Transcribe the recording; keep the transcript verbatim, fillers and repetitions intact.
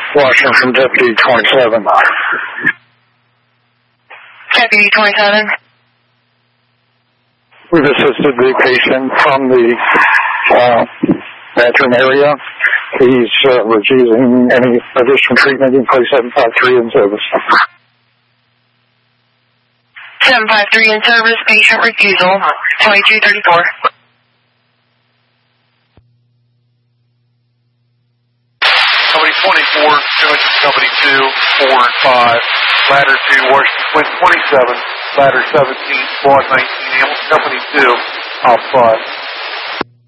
Washington from Deputy twenty-seven. Deputy twenty-seven. We've assisted the patient from the uh, bathroom area. He's uh, refusing any additional treatment in place seven five three in service. seven five three in service, patient refusal, twenty-two thirty-four. Company twenty-four, Company two, four, and five. Ladder two, Washington Twin twenty-seven. Ladder seventeen, Squad nineteen, Hamilton Company two, Op five.